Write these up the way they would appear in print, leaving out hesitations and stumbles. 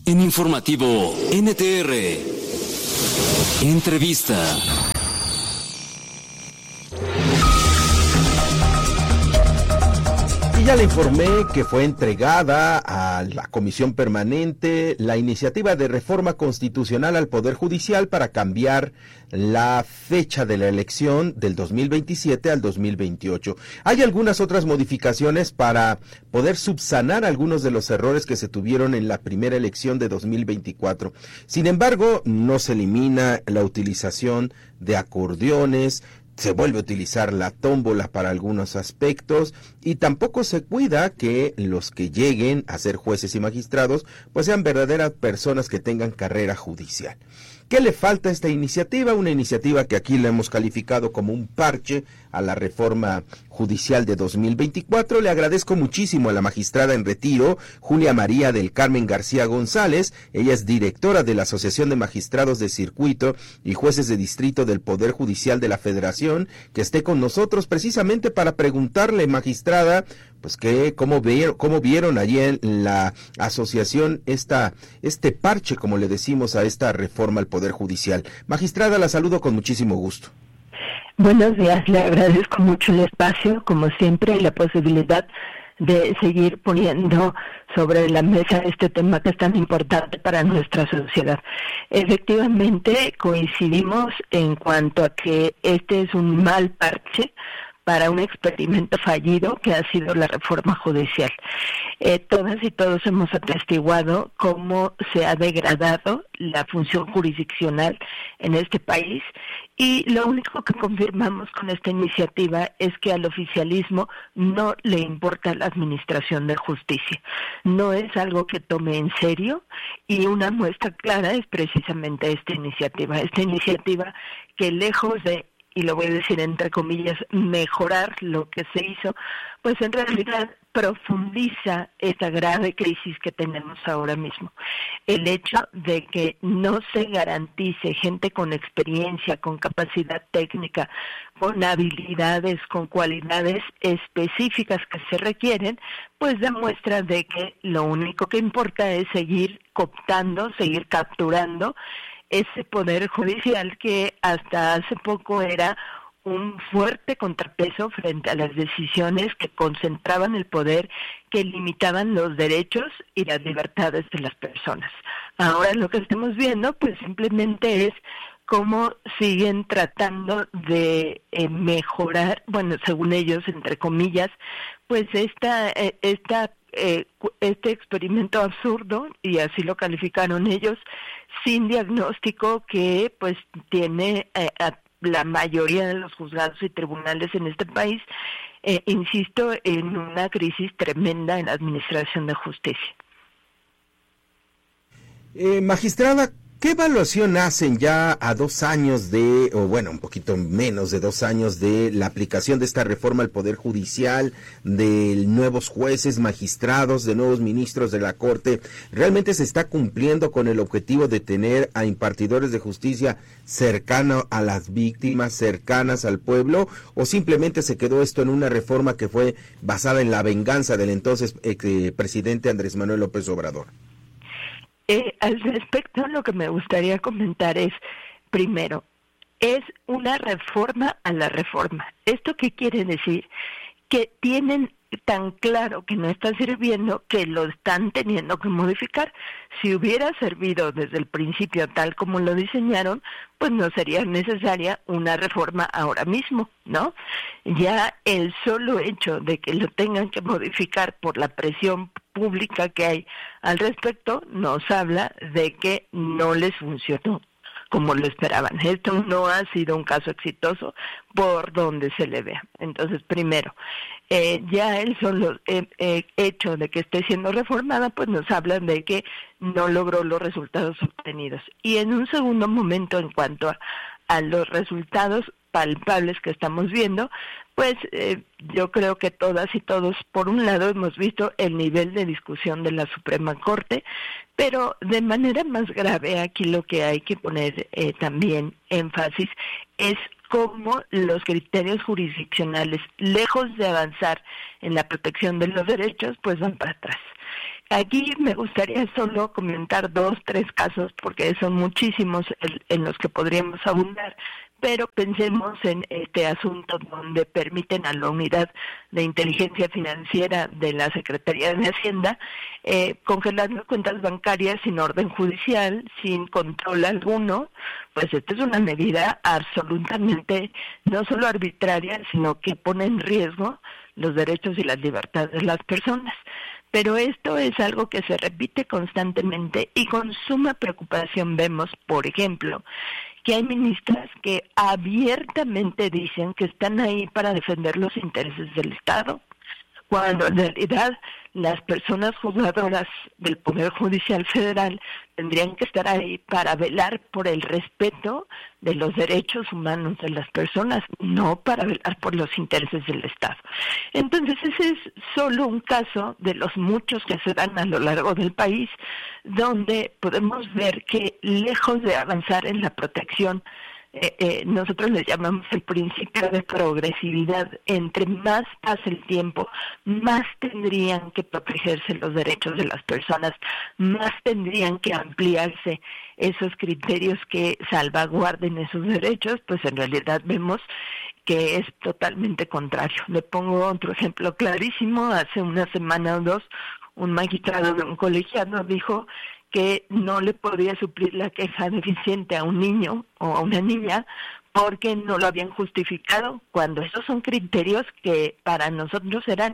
En Informativo NTR. Entrevista. Y ya le informé que fue entregada a la Comisión Permanente la iniciativa de reforma constitucional al Poder Judicial para cambiar la fecha de la elección del 2027 al 2028. Hay algunas otras modificaciones para poder subsanar algunos de los errores que se tuvieron en la primera elección de 2024. Sin embargo, no se elimina la utilización de acordeones, se vuelve a utilizar la tómbola para algunos aspectos y tampoco se cuida que los que lleguen a ser jueces y magistrados pues sean verdaderas personas que tengan carrera judicial. ¿Qué le falta a esta iniciativa? Una iniciativa que aquí la hemos calificado como un parche a la reforma judicial de 2024. Le agradezco muchísimo a la magistrada en retiro, Julia María del Carmen García González. Ella es directora de la Asociación de Magistrados de Circuito y Jueces de Distrito del Poder Judicial de la Federación, que esté con nosotros precisamente para preguntarle, magistrada, pues cómo vieron allí en la asociación este parche, como le decimos, a esta reforma al Poder Judicial. Magistrada, la saludo con muchísimo gusto. Buenos días, le agradezco mucho el espacio, como siempre, y la posibilidad de seguir poniendo sobre la mesa este tema que es tan importante para nuestra sociedad. Efectivamente, coincidimos en cuanto a que este es un mal parche para un experimento fallido que ha sido la reforma judicial. Todas y todos hemos atestiguado cómo se ha degradado la función jurisdiccional en este país, y lo único que confirmamos con esta iniciativa es que al oficialismo no le importa la administración de justicia. No es algo que tome en serio, y una muestra clara es precisamente esta iniciativa que, lejos de, y lo voy a decir entre comillas, mejorar lo que se hizo, pues en realidad profundiza esta grave crisis que tenemos ahora mismo. El hecho de que no se garantice gente con experiencia, con capacidad técnica, con habilidades, con cualidades específicas que se requieren, pues da muestra de que lo único que importa es seguir cooptando, seguir capturando ese poder judicial que hasta hace poco era un fuerte contrapeso frente a las decisiones que concentraban el poder, que limitaban los derechos y las libertades de las personas. Ahora lo que estamos viendo pues simplemente es cómo siguen tratando de mejorar, bueno, según ellos, entre comillas, pues este experimento absurdo, y así lo calificaron ellos, sin diagnóstico, que pues tiene a la mayoría de los juzgados y tribunales en este país, insisto, en una crisis tremenda en la administración de justicia. Magistrada, ¿qué evaluación hacen ya a 2 años un poquito menos de 2 años de la aplicación de esta reforma al Poder Judicial, de nuevos jueces, magistrados, de nuevos ministros de la Corte? ¿Realmente se está cumpliendo con el objetivo de tener a impartidores de justicia cercanos a las víctimas, cercanas al pueblo, o simplemente se quedó esto en una reforma que fue basada en la venganza del entonces presidente Andrés Manuel López Obrador? Al respecto, lo que me gustaría comentar es, primero, es una reforma a la reforma. ¿Esto qué quiere decir? Que tienen tan claro que no está sirviendo que lo están teniendo que modificar. Si hubiera servido desde el principio tal como lo diseñaron, pues no sería necesaria una reforma ahora mismo, ¿no? Ya el solo hecho de que lo tengan que modificar por la presión pública que hay al respecto nos habla de que no les funcionó como lo esperaban. Esto no ha sido un caso exitoso por donde se le vea. Entonces, primero, ya el solo hecho de que esté siendo reformada, pues nos habla de que no logró los resultados obtenidos. Y en un segundo momento, en cuanto a los resultados palpables que estamos viendo, pues yo creo que todas y todos, por un lado, hemos visto el nivel de discusión de la Suprema Corte, pero de manera más grave aquí lo que hay que poner también énfasis es cómo los criterios jurisdiccionales, lejos de avanzar en la protección de los derechos, pues van para atrás. Aquí me gustaría solo comentar 2, 3 casos, porque son muchísimos en los que podríamos abundar, pero pensemos en este asunto donde permiten a la Unidad de Inteligencia Financiera de la Secretaría de Hacienda congelar las cuentas bancarias sin orden judicial, sin control alguno. Pues esta es una medida absolutamente no solo arbitraria, sino que pone en riesgo los derechos y las libertades de las personas. Pero esto es algo que se repite constantemente y con suma preocupación vemos, por ejemplo, que hay ministras que abiertamente dicen que están ahí para defender los intereses del Estado, cuando en realidad las personas juzgadoras del Poder Judicial Federal tendrían que estar ahí para velar por el respeto de los derechos humanos de las personas, no para velar por los intereses del Estado. Entonces ese es solo un caso de los muchos que se dan a lo largo del país, donde podemos ver que lejos de avanzar en la protección, nosotros le llamamos el principio de progresividad. Entre más pase el tiempo, más tendrían que protegerse los derechos de las personas, más tendrían que ampliarse esos criterios que salvaguarden esos derechos. Pues en realidad vemos que es totalmente contrario. Le pongo otro ejemplo clarísimo. Hace una semana o 2, un magistrado de un colegiado dijo que no le podía suplir la queja deficiente a un niño o a una niña porque no lo habían justificado, cuando esos son criterios que para nosotros eran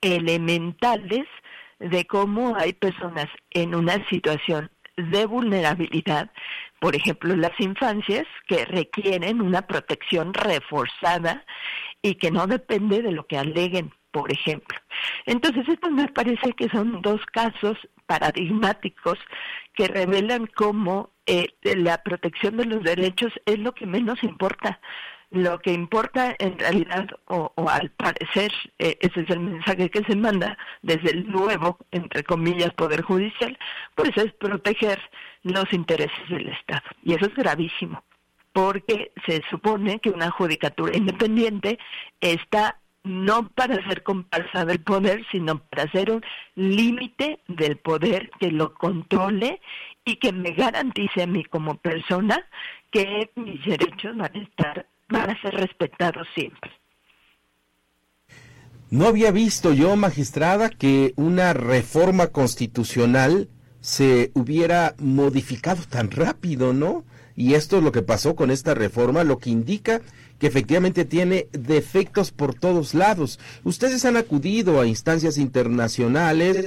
elementales de cómo hay personas en una situación de vulnerabilidad, por ejemplo las infancias, que requieren una protección reforzada y que no depende de lo que aleguen, por ejemplo. Entonces, estos me parece que son 2 casos paradigmáticos que revelan cómo la protección de los derechos es lo que menos importa. Lo que importa en realidad, o al parecer, ese es el mensaje que se manda desde el nuevo, entre comillas, Poder Judicial, pues es proteger los intereses del Estado. Y eso es gravísimo, porque se supone que una judicatura independiente está no para ser comparsa del poder, sino para ser un límite del poder que lo controle y que me garantice a mí como persona que mis derechos van a ser respetados siempre. No había visto yo, magistrada, que una reforma constitucional se hubiera modificado tan rápido, ¿no? Y esto es lo que pasó con esta reforma, lo que indica que efectivamente tiene defectos por todos lados. Ustedes han acudido a instancias internacionales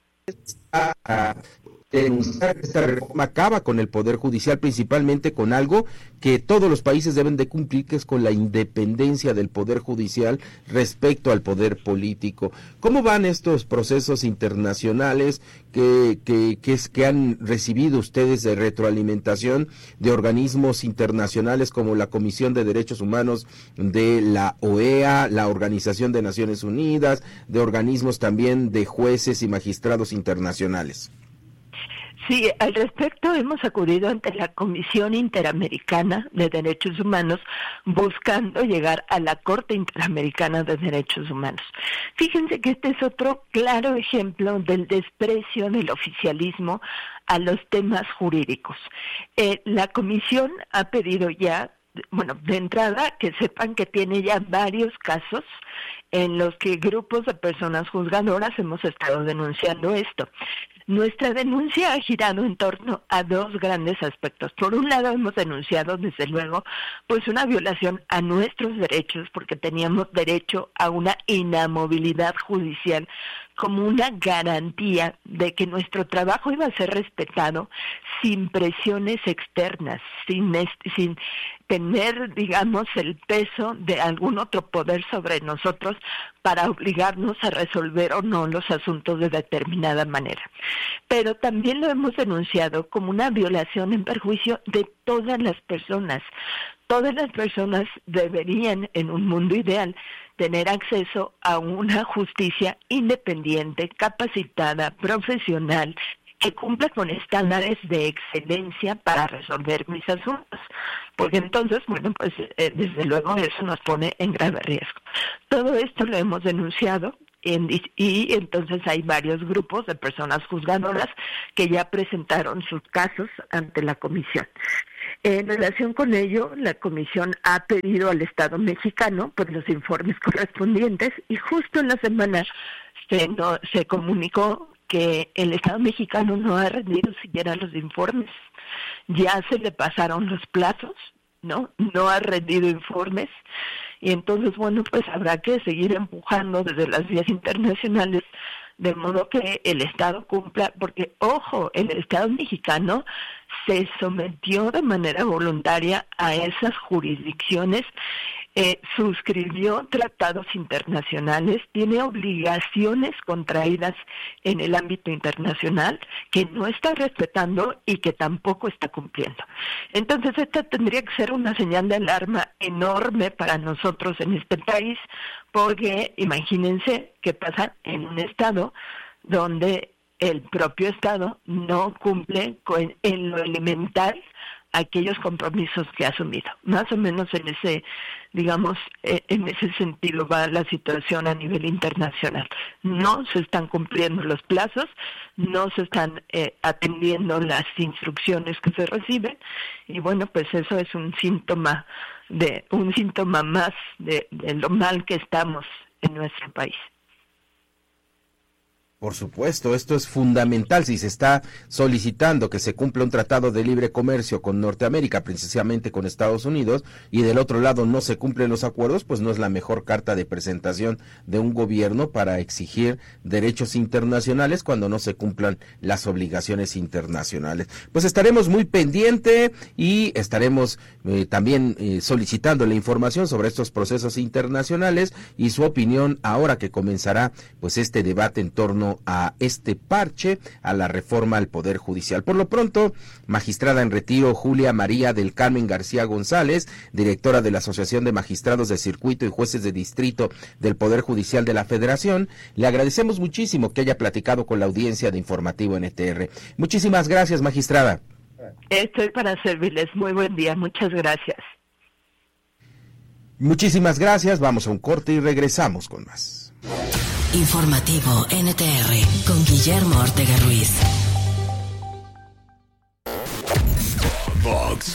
a denunciar que esta reforma acaba con el Poder Judicial, principalmente con algo que todos los países deben de cumplir, que es con la independencia del Poder Judicial respecto al poder político. ¿Cómo van estos procesos internacionales que han recibido ustedes de retroalimentación de organismos internacionales como la Comisión de Derechos Humanos de la OEA, la Organización de Naciones Unidas, de organismos también de jueces y magistrados internacionales? Sí, al respecto hemos acudido ante la Comisión Interamericana de Derechos Humanos buscando llegar a la Corte Interamericana de Derechos Humanos. Fíjense que este es otro claro ejemplo del desprecio del oficialismo a los temas jurídicos. La Comisión ha pedido ya, bueno, de entrada, que sepan que tiene ya varios casos en los que grupos de personas juzgadoras hemos estado denunciando esto. Nuestra denuncia ha girado en torno a 2 grandes aspectos. Por un lado, hemos denunciado, desde luego, pues una violación a nuestros derechos, porque teníamos derecho a una inamovilidad judicial como una garantía de que nuestro trabajo iba a ser respetado sin presiones externas, sin tener, digamos, el peso de algún otro poder sobre nosotros para obligarnos a resolver o no los asuntos de determinada manera. Pero también lo hemos denunciado como una violación en perjuicio de todas las personas. Todas las personas deberían, en un mundo ideal, tener acceso a una justicia independiente, capacitada, profesional, que cumpla con estándares de excelencia para resolver mis asuntos, porque entonces, bueno, pues desde luego eso nos pone en grave riesgo. Todo esto lo hemos denunciado y entonces hay varios grupos de personas juzgadoras que ya presentaron sus casos ante la comisión. En relación con ello, la comisión ha pedido al Estado mexicano pues los informes correspondientes, y justo en la semana se comunicó que el Estado mexicano no ha rendido siquiera los informes. Ya se le pasaron los plazos, no ha rendido informes, y entonces, bueno, pues habrá que seguir empujando desde las vías internacionales de modo que el Estado cumpla, porque, ojo, el Estado mexicano se sometió de manera voluntaria a esas jurisdicciones, suscribió tratados internacionales, tiene obligaciones contraídas en el ámbito internacional que no está respetando y que tampoco está cumpliendo. Entonces, esta tendría que ser una señal de alarma enorme para nosotros en este país, porque imagínense qué pasa en un estado donde el propio Estado no cumple en lo elemental aquellos compromisos que ha asumido. Más o menos en ese sentido va la situación a nivel internacional. No se están cumpliendo los plazos, no se están atendiendo las instrucciones que se reciben, y bueno, pues eso es un síntoma más de lo mal que estamos en nuestro país. Por supuesto, esto es fundamental. Si se está solicitando que se cumpla un tratado de libre comercio con Norteamérica, precisamente con Estados Unidos, y del otro lado no se cumplen los acuerdos, pues no es la mejor carta de presentación de un gobierno para exigir derechos internacionales cuando no se cumplan las obligaciones internacionales. Pues estaremos muy pendiente y estaremos también solicitando la información sobre estos procesos internacionales y su opinión ahora que comenzará pues este debate en torno a este parche a la reforma al Poder Judicial. Por lo pronto, magistrada en retiro Julia María del Carmen García González, directora de la Asociación de Magistrados de Circuito y Jueces de Distrito del Poder Judicial de la Federación, le agradecemos muchísimo que haya platicado con la audiencia de Informativo NTR. Muchísimas gracias, magistrada. Estoy para servirles. Muy buen día. Muchas gracias. Muchísimas gracias. Vamos a un corte y regresamos con más. Informativo NTR con Guillermo Ortega Ruiz. Vox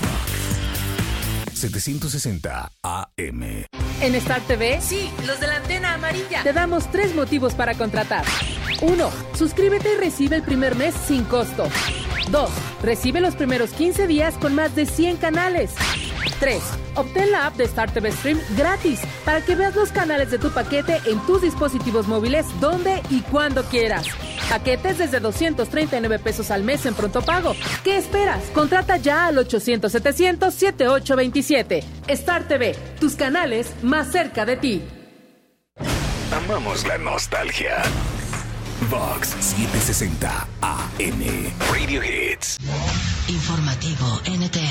760 AM. En Star TV, sí, los de la antena amarilla, te damos 3 motivos para contratar. 1. Suscríbete y recibe el primer mes sin costo. 2. Recibe los primeros 15 días con más de 100 canales. 3. Obtén la app de Star TV Stream gratis para que veas los canales de tu paquete en tus dispositivos móviles donde y cuando quieras. Paquetes desde 239 pesos al mes en pronto pago. ¿Qué esperas? Contrata ya al 800-700-7827. Star TV, tus canales más cerca de ti. Amamos la nostalgia. Vox 760 AM. Radio Hits. Informativo NTR.